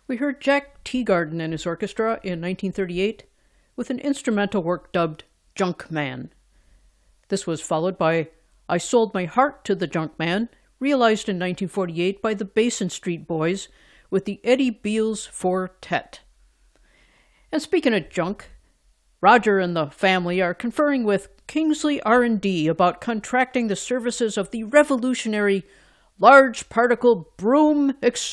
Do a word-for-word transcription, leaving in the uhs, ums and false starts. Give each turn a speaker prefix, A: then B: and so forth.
A: We heard Jack Teagarden and his orchestra in nineteen thirty-eight with an instrumental work dubbed Junk Man. This was followed by I Sold My Heart to the Junk Man, realized in nineteen forty-eight by the Basin Street Boys with the Eddie Beals Four-Tet. And speaking of junk, Roger and the family are conferring with Kingsley R and D about contracting the services of the revolutionary Large Particle Broom Exterminator.